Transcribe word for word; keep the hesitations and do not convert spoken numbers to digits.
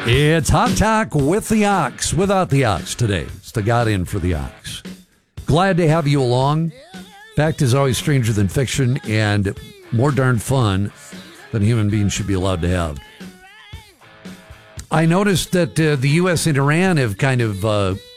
It's Hot Talk with the Ox, without the Ox today. It's the got in for the Ox. Glad to have you along. Fact is always stranger than fiction and more darn fun than human beings should be allowed to have. I noticed that uh, the U S and Iran have kind of uh,